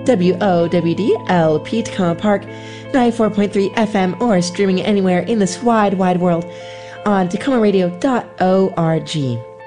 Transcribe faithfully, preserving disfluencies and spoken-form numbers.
W O W D L P Tacoma Park, ninety-four point three F M, or streaming anywhere in this wide, wide world on Tacoma Radio dot org.